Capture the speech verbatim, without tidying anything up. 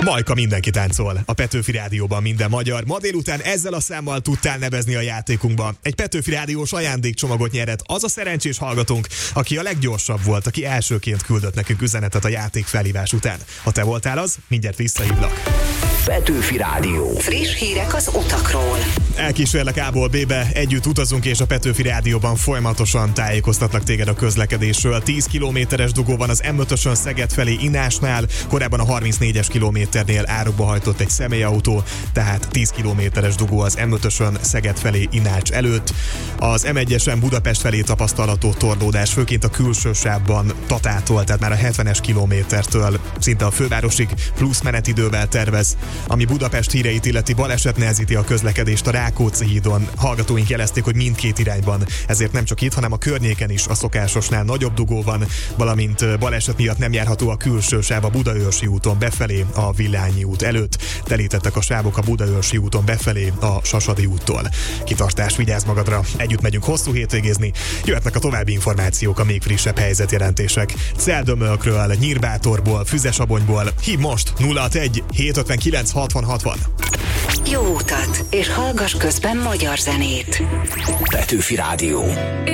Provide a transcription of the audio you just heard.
Majka mindenki táncol. A Petőfi Rádióban minden magyar. Ma délután ezzel a számmal tudtál nevezni a játékunkba. Egy Petőfi Rádiós ajándékcsomagot nyerett az a szerencsés hallgatónk, aki a leggyorsabb volt, aki elsőként küldött nekünk üzenetet a játék felhívás után. Ha te voltál az, mindjárt visszahívlak. Petőfi Rádió. Friss hírek az utakról. Elkísérlek A-ból B-be, együtt utazunk, és a Petőfi Rádióban folyamatosan tájékoztatlak téged a közlekedésről. tíz kilométeres dugó van az M ötösön Szeged felé Inásnál, korábban a harmincnégyes kilométernél árokba hajtott egy személyautó, tehát tíz kilométeres dugó az M ötösön Szeged felé Inács előtt. Az M egyesen Budapest felé tapasztalható torlódás, főként a külső sávban Tatától, tehát már a hetvenes kilométertől szinte a fővárosig plusz menetidővel tervez. Ami Budapest híreit illeti, baleset nehezíti a közlekedést a Rákóczi hídon. Hallgatóink jelezték, hogy mindkét irányban, ezért nem csak itt, hanem a környéken is a szokásosnál nagyobb dugó van, valamint baleset miatt nem járható a külső sáv a Budaörsi úton befelé a Villányi út előtt. Telítettek a sávok a Budaörsi úton befelé a Sasadi úttól. Kitartás, vigyázz magadra, együtt megyünk hosszú hétvégézni. Jöhetnek a további információk, a még frissebb helyzetjelentések. Celdömölkről, Nyírbátorból, Füzesabonyból. Hív most nulla hatvanegy hétszázötvenkilenc hatvan hatvan. Jó utat, és hallgass közben magyar zenét. Petőfi Rádió.